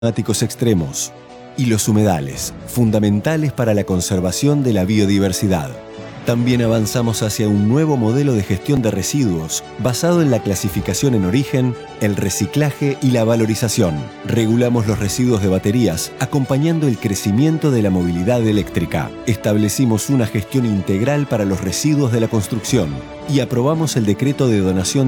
climáticos extremos y los humedales, fundamentales para la conservación de la biodiversidad. También avanzamos hacia un nuevo modelo de gestión de residuos basado en la clasificación en origen, el reciclaje y la valorización. Regulamos los residuos de baterías, acompañando el crecimiento de la movilidad eléctrica. Establecimos una gestión integral para los residuos de la construcción y aprobamos el decreto de donación